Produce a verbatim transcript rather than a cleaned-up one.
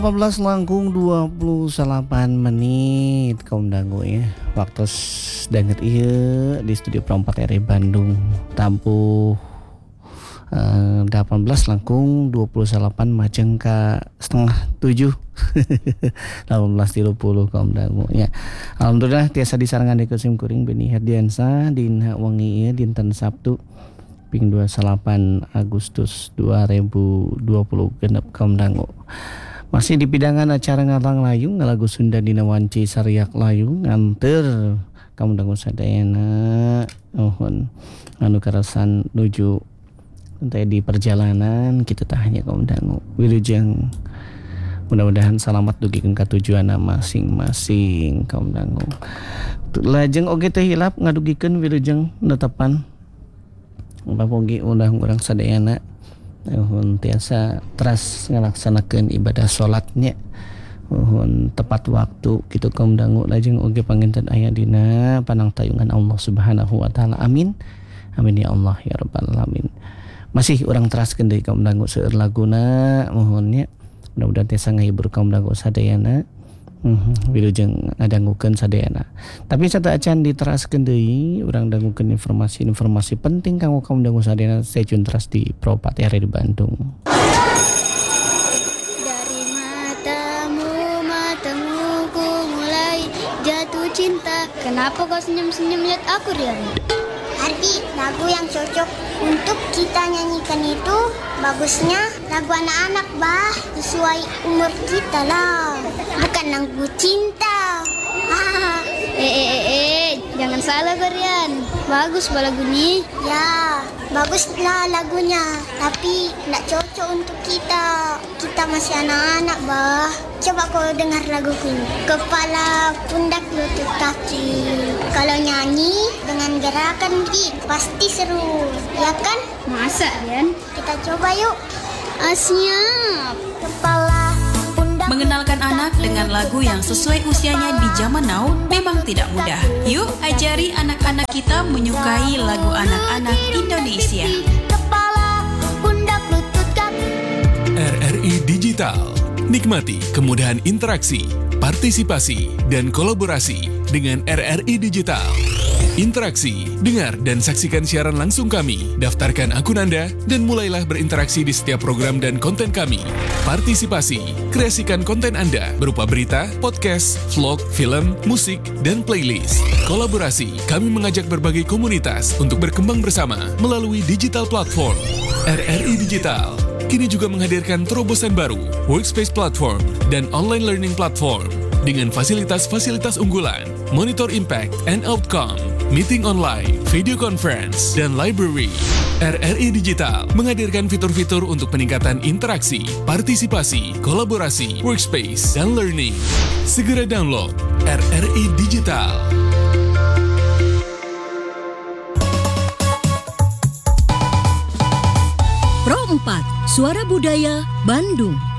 delapan belas langkung dua puluh delapan menit kaum dangu ya. Waktu denget ieu di studio Perempat R I Bandung tampuh uh, delapan belas langkung dua puluh delapan majeng ka setengah tujuh delapan belas tiga puluh kaum dangu ya. Alhamdulillah tiasa disarangan di kusim kuring Beni Herdiansa dina wengi ieu dinten Sabtu ping dua puluh delapan Agustus dua ribu dua puluh genep kaum dangu. Masih di pidangan acara Ngalang Layung ngalagu Sunda dina wanci sariak layung nganter kamu dangu sadayana mohon anu karasan nuju entah di perjalanan kita tanya kamu dangu wilujeng mudah-mudahan selamat dugikeun ka tujuanna masing-masing kamu dangu. Lajeng oge teh hilap ngadugikeun wilujeng netepan bapogi undang urang sadayana Uhun tiasa teras ngelaksanakeun ibadah sholatnya uhun tepat waktu gitu kaum dangu lajeng oge panginten aya dina panangtayungan Allah Subhanahu wa taala. Amin. Amin ya Allah ya rabbal alamin. Masih urang teraskeun deui kaum dangu seueur laguna mohon nya mudah-mudahan tiasa ngahibur kaum dangu sadayana. Hmm, wilujeng ngadangukeun sadayana. Tapi sata acan diteraskeun deui urang dangukeun informasi-informasi penting kanggo kaum dangu sadayana. Stay tune terus di Perempat R I Bandung. Dari matamu, matamu ku mulai jatuh cinta. Kenapa kau senyum-senyum lihat aku, Rian? Ardi, lagu yang cocok untuk kita nyanyikan itu bagusnya lagu anak-anak, bah, sesuai umur kita lah, bukan lagu cinta. eh, eh, eh, eh, jangan salah, Rian. Bagus bah lagu ini. Ya, baguslah lagunya, tapi tidak cocok untuk kita. Kita masih anak-anak, bah. Coba kau dengar lagu ini. Kepala, pundak, lutut, kaki. Kalau nyanyi dengan gerakan gitu, pasti seru, ya kan? Masa, Rian? Kita coba yuk. Ah, siap. Kepala, pundak. Mengenalkan anak dengan lagu yang sesuai usianya di zaman now memang tidak mudah. Yuk ajari anak-anak kita menyukai lagu anak-anak Indonesia. Kepala, pundak, lutut, kaki. R R I Digital. Nikmati kemudahan interaksi, partisipasi, dan kolaborasi dengan R R I Digital. Interaksi, dengar dan saksikan siaran langsung kami, daftarkan akun Anda, dan mulailah berinteraksi di setiap program dan konten kami. Partisipasi, kreasikan konten Anda berupa berita, podcast, vlog, film, musik, dan playlist. Kolaborasi, kami mengajak berbagai komunitas untuk berkembang bersama melalui digital platform. R R I Digital kini juga menghadirkan terobosan baru, workspace platform, dan online learning platform dengan fasilitas-fasilitas unggulan, monitor impact and outcome, meeting online, video conference, dan library. R R I Digital menghadirkan fitur-fitur untuk peningkatan interaksi, partisipasi, kolaborasi, workspace, dan learning. Segera download R R I Digital. Pro empat, Suara Budaya Bandung.